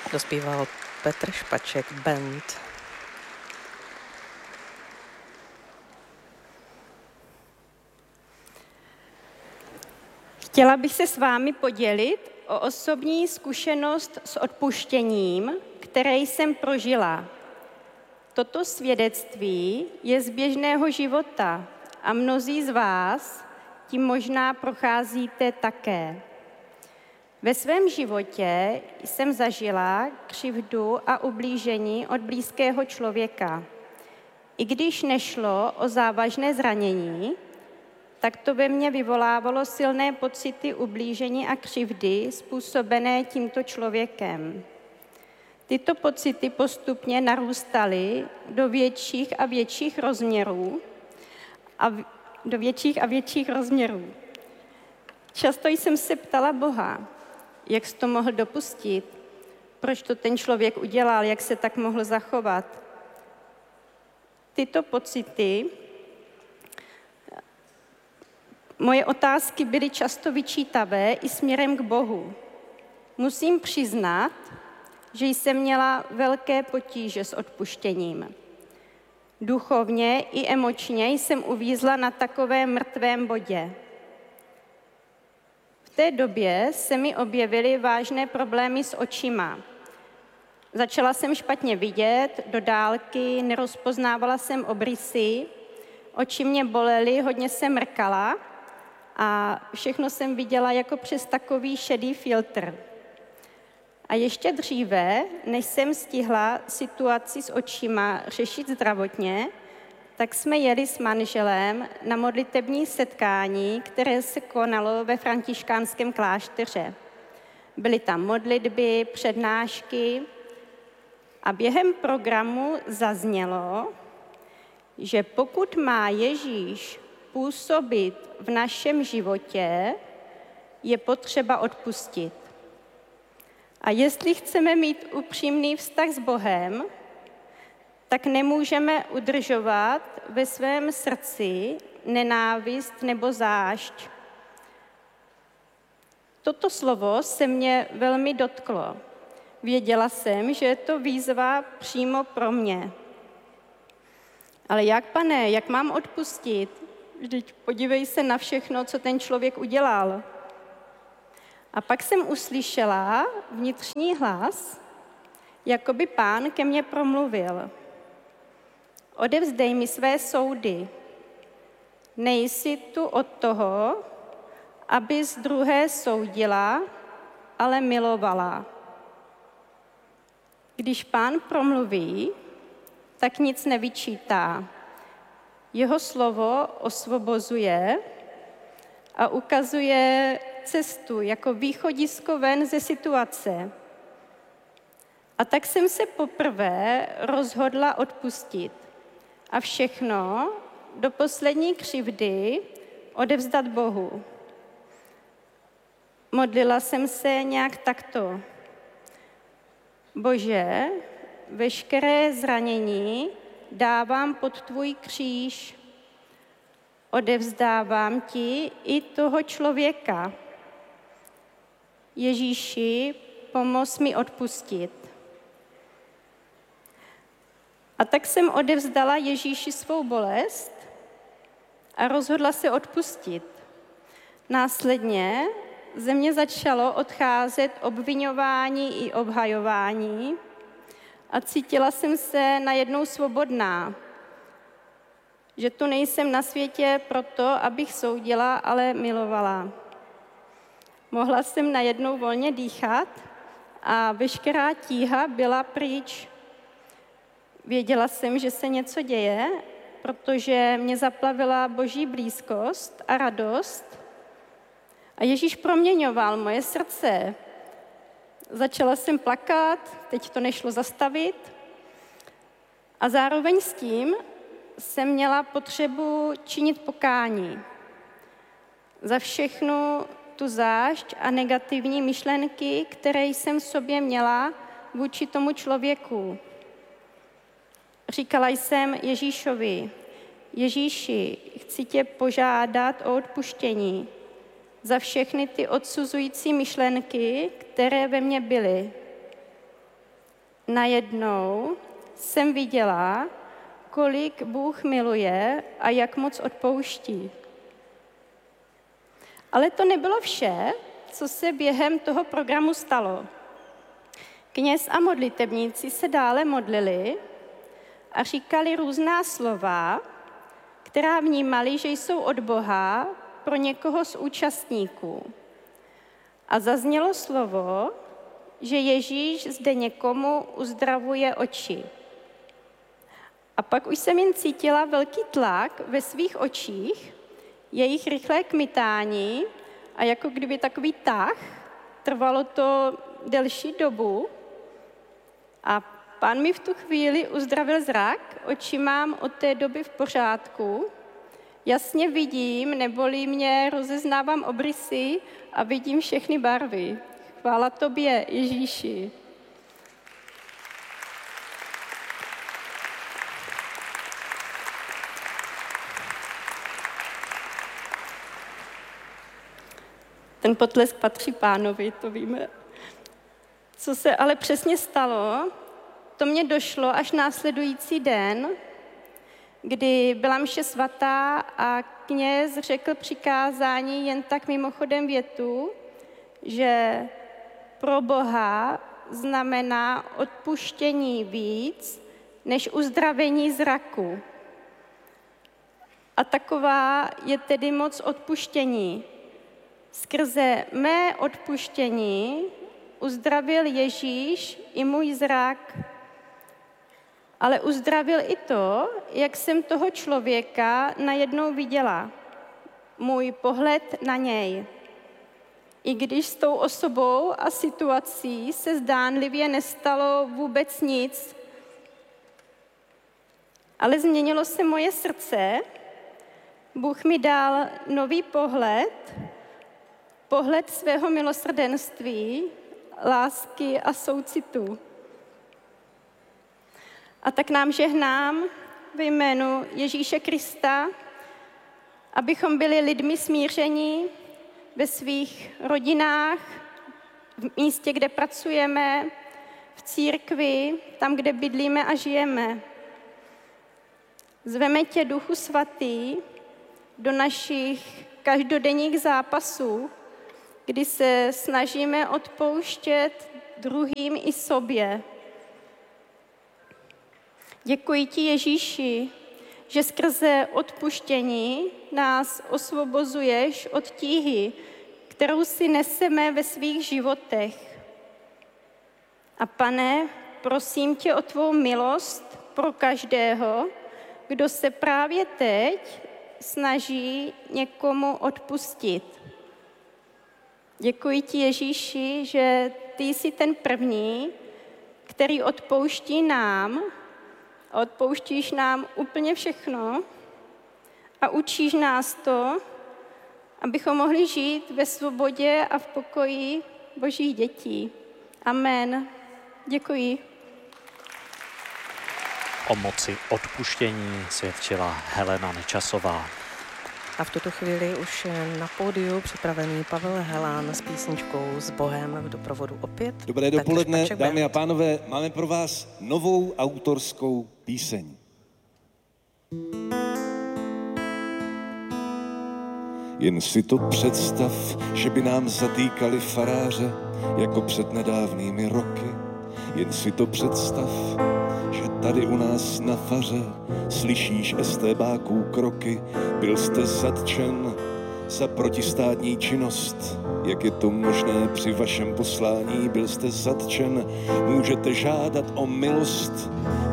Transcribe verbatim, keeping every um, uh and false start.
Dospíval Petr Špaček Band. Chtěla bych se s vámi podělit o osobní zkušenost s odpuštěním, které jsem prožila. Toto svědectví je z běžného života a mnozí z vás tím možná procházíte také. Ve svém životě jsem zažila křivdu a ublížení od blízkého člověka. I když nešlo o závažné zranění, tak to ve mně vyvolávalo silné pocity ublížení a křivdy způsobené tímto člověkem. Tyto pocity postupně narůstaly do větších a větších rozměrů a v, do větších a větších rozměrů. Často jsem se ptala Boha, jak jsi to mohl dopustit, proč to ten člověk udělal, jak se tak mohl zachovat. Tyto pocity, moje otázky byly často vyčítavé i směrem k Bohu. Musím přiznat, že jsem měla velké potíže s odpuštěním. Duchovně i emočně jsem uvízla na takovém mrtvém bodě. V té době se mi objevily vážné problémy s očima. Začala jsem špatně vidět, do dálky, nerozpoznávala jsem obrysy, oči mě bolely, hodně jsem mrkala a všechno jsem viděla jako přes takový šedý filtr. A ještě dříve, než jsem stihla situaci s očima řešit zdravotně, tak jsme jeli s manželem na modlitební setkání, které se konalo ve františkánském klášteře. Byly tam modlitby, přednášky a během programu zaznělo, že pokud má Ježíš působit v našem životě, je potřeba odpustit. A jestli chceme mít upřímný vztah s Bohem, tak nemůžeme udržovat ve svém srdci nenávist nebo zášť. Toto slovo se mě velmi dotklo. Věděla jsem, že je to výzva přímo pro mě. Ale jak, Pane, jak mám odpustit? Vždyť podívej se na všechno, co ten člověk udělal. A pak jsem uslyšela vnitřní hlas, jako by Pán ke mně promluvil. Odevzdej mi své soudy. Nejsi tu od toho, abys druhé soudila, ale milovala. Když Pán promluví, tak nic nevyčítá. Jeho slovo osvobozuje a ukazuje cestu jako východisko ven ze situace. A tak jsem se poprvé rozhodla odpustit a všechno do poslední křivdy odevzdat Bohu. Modlila jsem se nějak takto. Bože, veškeré zranění dávám pod tvůj kříž. Odevzdávám ti i toho člověka. Ježíši, pomoz mi odpustit. A tak jsem odevzdala Ježíši svou bolest a rozhodla se odpustit. Následně ze mě začalo odcházet obviňování i obhajování a cítila jsem se najednou svobodná, že tu nejsem na světě proto, abych soudila, ale milovala. Mohla jsem najednou volně dýchat a veškerá tíha byla pryč. Věděla jsem, že se něco děje, protože mě zaplavila Boží blízkost a radost a Ježíš proměňoval moje srdce. Začala jsem plakat, teď to nešlo zastavit a zároveň s tím jsem měla potřebu činit pokání za všechnu tu zášť a negativní myšlenky, které jsem v sobě měla vůči tomu člověku. Říkala jsem Ježíšovi, Ježíši, chci tě požádat o odpuštění za všechny ty odsuzující myšlenky, které ve mně byly. najednou jsem viděla, kolik Bůh miluje a jak moc odpouští. Ale to nebylo vše, co se během toho programu stalo. Kněz a modlitebníci se dále modlili a říkali různá slova, která vnímali, že jsou od Boha pro někoho z účastníků. A zaznělo slovo, že Ježíš zde někomu uzdravuje oči. A pak už jsem jen cítila velký tlak ve svých očích, jejich rychlé kmitání a jako kdyby takový tah, trvalo to delší dobu a Pán mi v tu chvíli uzdravil zrak, oči mám od té doby v pořádku, jasně vidím, nebolí mě, rozeznávám obrysy a vidím všechny barvy. Chvála tobě, Ježíši. Ten potlesk patří Pánovi, to víme. Co se ale přesně stalo, to mě došlo až následující den, kdy byla mše svatá a kněz řekl přikázání jen tak mimochodem větu, že pro Boha znamená odpuštění víc než uzdravení zraku. A taková je tedy moc odpuštění. Skrze mé odpuštění uzdravil Ježíš i můj zrak, ale uzdravil i to, jak jsem toho člověka najednou viděla, můj pohled na něj. I když s tou osobou a situací se zdánlivě nestalo vůbec nic, ale změnilo se moje srdce, Bůh mi dal nový pohled, pohled svého milosrdenství, lásky a soucitu. A tak nám žehnám ve jménu Ježíše Krista, abychom byli lidmi smíření ve svých rodinách, v místě, kde pracujeme, v církvi, tam, kde bydlíme a žijeme. Zveme tě, Duchu Svatý, do našich každodenních zápasů, kdy se snažíme odpouštět druhým i sobě. Děkuji ti, Ježíši, že skrze odpuštění nás osvobozuješ od tíhy, kterou si neseme ve svých životech. A Pane, prosím tě o tvou milost pro každého, kdo se právě teď snaží někomu odpustit. Děkuji ti, Ježíši, že ty jsi ten první, který odpouští nám a odpouštíš nám úplně všechno a učíš nás to, abychom mohli žít ve svobodě a v pokoji Božích dětí. Amen. Děkuji. O moci odpuštění svědčila Helena Nečasová. A v tuto chvíli už na pódiu připravený Pavel Helán s písničkou S Bohem v doprovodu opět. Dobré dopoledne, dámy a pánové, máme pro vás novou autorskou píseň. Jen si to představ, že by nám zatýkali faráře jako před nedávnými roky. Jen si to představ, že tady u nás na faře slyšíš estébáků kroky. Byl jste zatčen za protistátní činnost. Jak je to možné při vašem poslání? Byl jste zatčen, můžete žádat o milost.